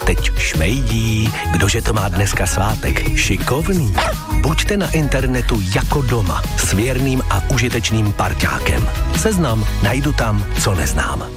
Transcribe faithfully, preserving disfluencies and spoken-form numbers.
teď šmejdí, kdože to má dneska svátek, šikovný. Buďte na internetu jako doma, s věrným a užitečným parťákem. Seznam najdu tam, co neznám.